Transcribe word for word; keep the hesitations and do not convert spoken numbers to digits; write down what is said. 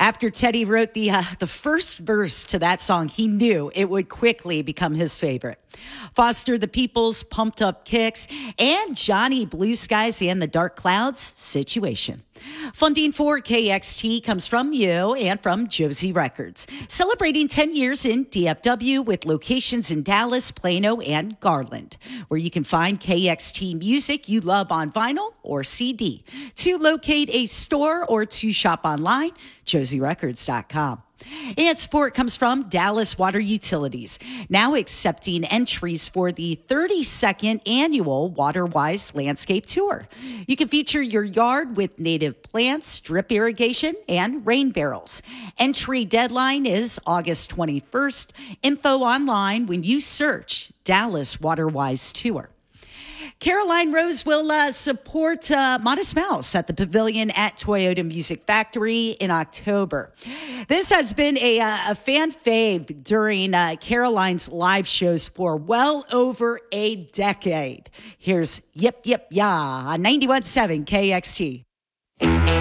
After Teddy wrote the uh, the first verse to that song, he knew it would quickly become his favorite. Foster the People's Pumped Up Kicks and Johnny Blue Skies and the Dark Clouds Situation. Funding for K X T comes from you and from Josie Records, celebrating ten years in D F W with locations in Dallas, Plano, and Garland, where you can find K X T music you love on vinyl or C D. To locate a store or to shop online, josie records dot com. And support comes from Dallas Water Utilities, now accepting entries for the thirty-second annual WaterWise Landscape Tour. You can feature your yard with native plants, drip irrigation, and rain barrels. Entry deadline is August twenty-first. Info online when you search Dallas WaterWise Tour. Caroline Rose will uh, support uh, Modest Mouse at the Pavilion at Toyota Music Factory in October. This has been a, uh, a fan fave during uh, Caroline's live shows for well over a decade. Here's Yip Yip Ya on ninety-one point seven K X T.